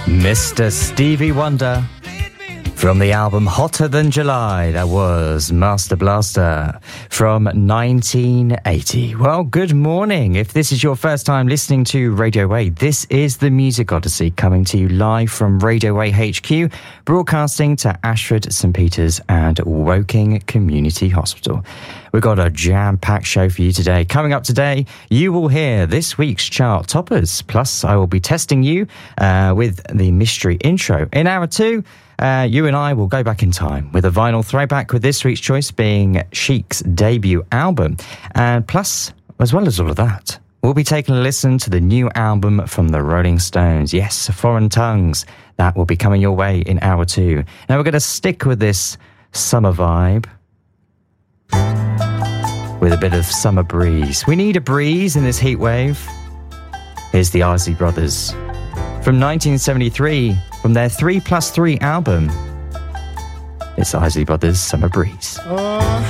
Mr. Stevie Wonder. From the album Hotter Than July, that was Master Blaster from 1980. Well, good morning. If this is your first time listening to Radio A, this is the Music Odyssey coming to you live from Radio A HQ, broadcasting to Ashford, St Peters and Woking Community Hospital. We've got a jam-packed show for you today. Coming up today, you will hear this week's chart toppers. Plus, I will be testing you with the mystery intro. In hour two, you and I will go back in time with a vinyl throwback, with this week's choice being Chic's debut album. And plus, as well as all of that, we'll be taking a listen to the new album from the Rolling Stones. Yes, Foreign Tongues. That will be coming your way in hour two. Now we're going to stick with this summer vibe with a bit of summer breeze. We need a breeze in this heat wave. Here's the Isley Brothers from 1973, from their 3+3 album. It's Isley Brothers' Summer Breeze.